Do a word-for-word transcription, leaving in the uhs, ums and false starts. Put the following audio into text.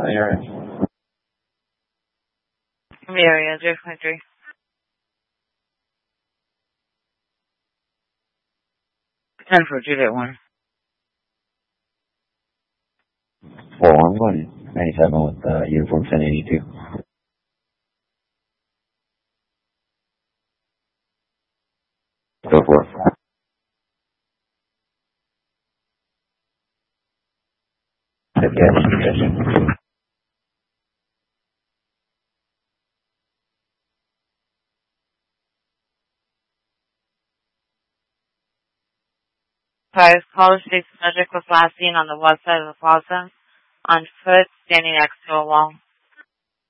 area. The area, zero point three. ten for Juliet one. four one one, ninety-seven with uh, uniform ten eighty-two. Go for it. Yes, Five, caller states the subject was last seen on the west side of the plaza, on foot, standing next to a wall.